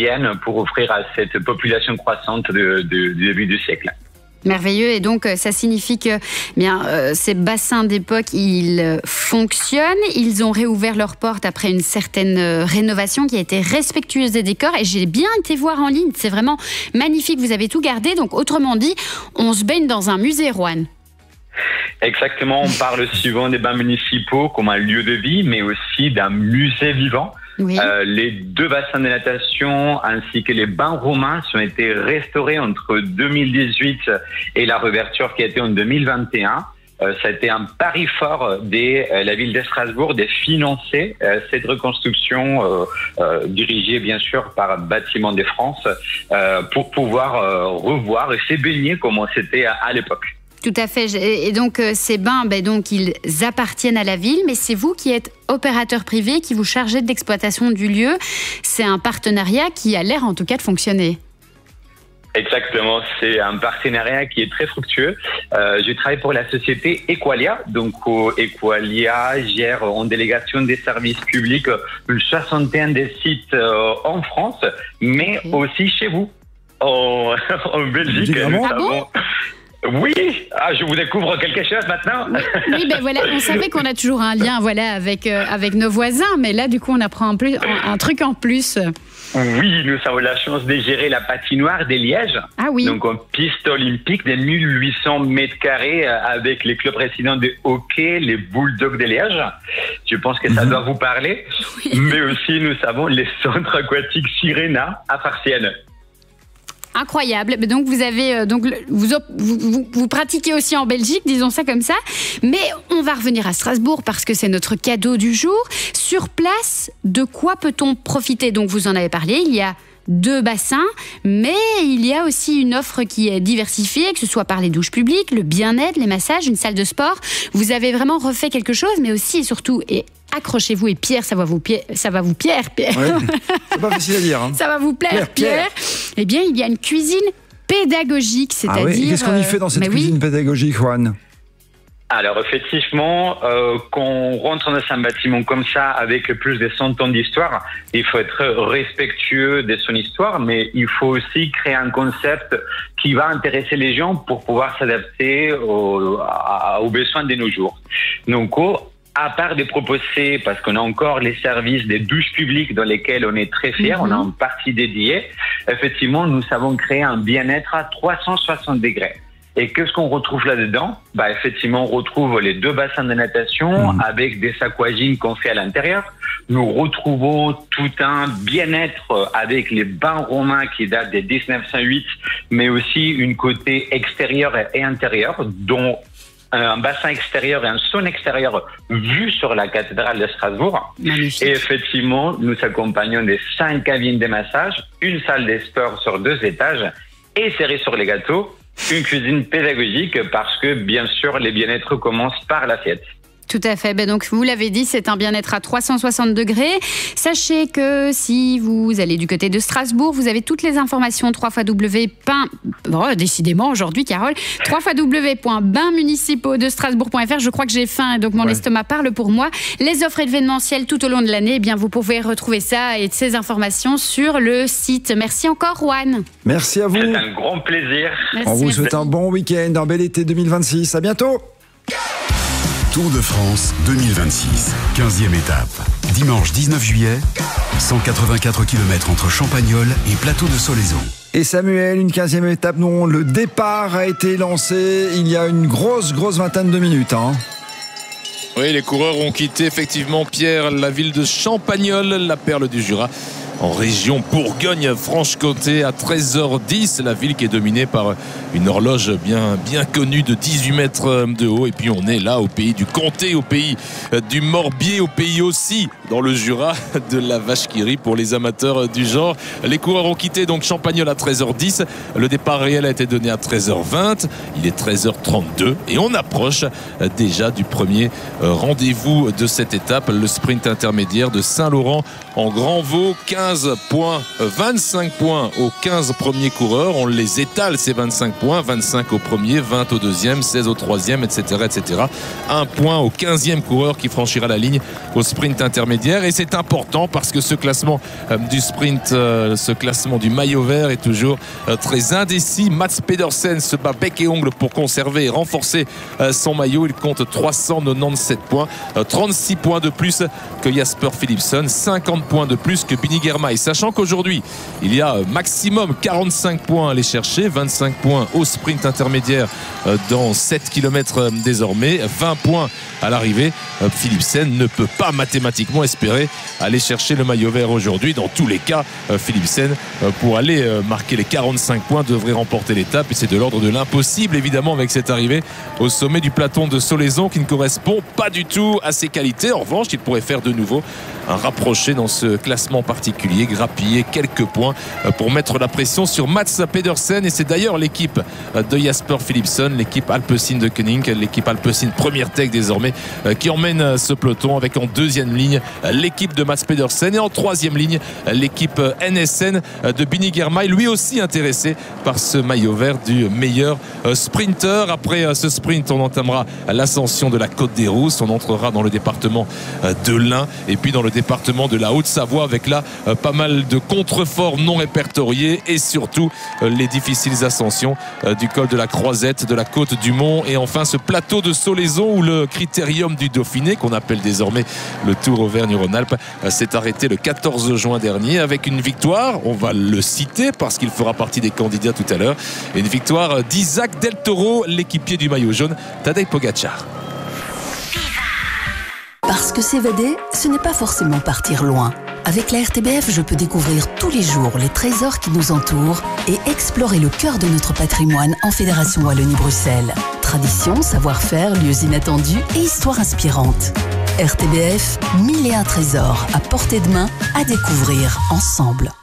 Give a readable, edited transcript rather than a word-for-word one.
quotidienne pour offrir à cette population croissante du début du siècle. Merveilleux. Et donc, ça signifie que ces bassins d'époque, ils fonctionnent. Ils ont réouvert leurs portes après une certaine rénovation qui a été respectueuse des décors. Et j'ai bien été voir en ligne. C'est vraiment magnifique. Vous avez tout gardé. Donc, autrement dit, on se baigne dans un musée, Roanne. Exactement. On parle souvent des bains municipaux comme un lieu de vie, mais aussi d'un musée vivant. Oui. Les 2 bassins de natation ainsi que les bains romains ont été restaurés entre 2018 et la réouverture qui a été en 2021. Ça a été un pari fort de la ville de Strasbourg de financer cette reconstruction dirigée bien sûr par Bâtiments de France pour pouvoir revoir et se baigner comme c'était à l'époque. Tout à fait. Et donc, ces bains, donc, ils appartiennent à la ville, mais c'est vous qui êtes opérateur privé, qui vous chargez de l'exploitation du lieu. C'est un partenariat qui a l'air, en tout cas, de fonctionner. Exactement, c'est un partenariat qui est très fructueux. Je travaille pour la société Equalia. Donc, Equalia gère en délégation des services publics une 61 des sites en France, mais aussi chez vous, en Belgique. Ah bon ? Oui, je vous découvre quelque chose maintenant. Oui, voilà, on savait qu'on a toujours un lien, avec nos voisins, mais là, du coup, on apprend un truc en plus. Oui, nous avons la chance de gérer la patinoire de Liège. Ah oui. Donc, une piste olympique de 1800 mètres carrés avec les clubs résidents de hockey, les Bulldogs de Liège. Je pense que ça doit vous parler. Oui. Mais aussi, nous avons les centres aquatiques Sirena à Farciennes. Incroyable. Donc vous avez vous pratiquez aussi en Belgique, disons ça comme ça. Mais on va revenir à Strasbourg parce que c'est notre cadeau du jour. Sur place, de quoi peut-on profiter ? Donc vous en avez parlé, il y a 2 bassins, mais il y a aussi une offre qui est diversifiée, que ce soit par les douches publiques, le bien-être, les massages, une salle de sport. Vous avez vraiment refait quelque chose, mais aussi et surtout, et accrochez-vous, et Pierre, ça va vous plaire, Pierre. Ouais, c'est pas facile à dire. Hein. Ça va vous plaire, Pierre. Eh bien, il y a une cuisine pédagogique, c'est-à-dire... Ah oui, qu'est-ce qu'on y fait dans cette cuisine pédagogique, Juan ? Alors effectivement, quand on rentre dans un bâtiment comme ça avec plus de 100 ans d'histoire, il faut être respectueux de son histoire, mais il faut aussi créer un concept qui va intéresser les gens pour pouvoir s'adapter aux besoins de nos jours. Donc, à part de proposer, parce qu'on a encore les services des douches publiques dans lesquels on est très fiers, on a une partie dédiée, effectivement, nous savons créer un bien-être à 360 degrés. Et qu'est-ce qu'on retrouve là-dedans ? Effectivement, on retrouve les 2 bassins de natation avec des aquagym qu'on fait à l'intérieur. Nous retrouvons tout un bien-être avec les bains romains qui datent de 1908, mais aussi une côté extérieur et intérieur, dont un bassin extérieur et un sauna extérieur vu sur la cathédrale de Strasbourg. Magnifique. Et effectivement, nous accompagnons des 5 cabines de massage, une salle de sport sur 2 étages et cerise sur les gâteaux, une cuisine pédagogique parce que, bien sûr, les bien-être commencent par l'assiette. Tout à fait. Donc, vous l'avez dit, c'est un bien-être à 360 degrés. Sachez que si vous allez du côté de Strasbourg, vous avez toutes les informations décidément aujourd'hui, Carole, www.bainmunicipaux-de-strasbourg.fr. Je crois que j'ai faim, donc mon estomac parle pour moi. Les offres événementielles tout au long de l'année, vous pouvez retrouver ça et ces informations sur le site. Merci encore, Juan. Merci à vous. C'est un grand plaisir. Merci. On vous souhaite un bon week-end, un bel été 2026. À bientôt. Tour de France 2026, 15e étape. Dimanche 19 juillet, 184 km entre Champagnole et Plateau de Solaizon. Et Samuel, une 15e étape, non, le départ a été lancé il y a une grosse vingtaine de minutes. Oui, les coureurs ont quitté effectivement, Pierre, la ville de Champagnole, la perle du Jura, en région Bourgogne-Franche-Comté à 13h10. La ville qui est dominée par une horloge bien connue de 18 mètres de haut. Et puis on est là au pays du Comté, au pays du Morbier, au pays aussi dans le Jura de la vache qui rit pour les amateurs du genre. Les coureurs ont quitté donc Champagnole à 13h10. Le départ réel a été donné à 13h20. Il est 13h32 et on approche déjà du premier rendez-vous de cette étape, le sprint intermédiaire de Saint-Laurent en Grand-Vaux. 15 points, 25 points aux 15 premiers coureurs. On les étale, ces 25 points. 25 au premier, 20 au deuxième, 16 au troisième, etc. 1 point au 15e coureur qui franchira la ligne au sprint intermédiaire intermédiaire. Et c'est important parce que ce classement du sprint, ce classement du maillot vert est toujours très indécis. Mats Pedersen se bat bec et ongle pour conserver et renforcer son maillot. Il compte 397 points, 36 points de plus que Jasper Philipsen, 50 points de plus que Bini Girmay. Sachant qu'aujourd'hui, il y a maximum 45 points à aller chercher, 25 points au sprint intermédiaire dans 7 km désormais, 20 points à l'arrivée. Philipsen ne peut pas mathématiquement espérer aller chercher le maillot vert aujourd'hui. Dans tous les cas, Philipsen, pour aller marquer les 45 points, devrait remporter l'étape et c'est de l'ordre de l'impossible évidemment avec cette arrivée au sommet du plateau de Solaizon qui ne correspond pas du tout à ses qualités. En revanche, il pourrait faire de nouveau un rapproché dans ce classement particulier, grappiller quelques points pour mettre la pression sur Mats Pedersen. Et c'est d'ailleurs l'équipe de Jasper Philipsen, l'équipe Alpecin de Koenig, l'équipe Alpecin Première Tech désormais, qui emmène ce peloton avec en deuxième ligne l'équipe de Mats Pedersen et en troisième ligne l'équipe NSN de Bini Girmay, lui aussi intéressé par ce maillot vert du meilleur sprinter. Après ce sprint, on entamera l'ascension de la Côte des Rousses, on entrera dans le département de l'Ain et puis dans le département de la Haute-Savoie avec là pas mal de contreforts non répertoriés et surtout les difficiles ascensions du col de la Croisette, de la Côte du Mont et enfin ce plateau de Solaizon où le critérium du Dauphiné, qu'on appelle désormais le Tour Auvergne-Rhône-Alpes, s'est arrêté le 14 juin dernier avec une victoire, on va le citer parce qu'il fera partie des candidats tout à l'heure, une victoire d'Isaac Del Toro, l'équipier du maillot jaune, Tadej Pogačar. Parce que s'évader, ce n'est pas forcément partir loin. Avec la RTBF, je peux découvrir tous les jours les trésors qui nous entourent et explorer le cœur de notre patrimoine en Fédération Wallonie-Bruxelles. Tradition, savoir-faire, lieux inattendus et histoires inspirantes. RTBF, 1001 trésors à portée de main à découvrir ensemble.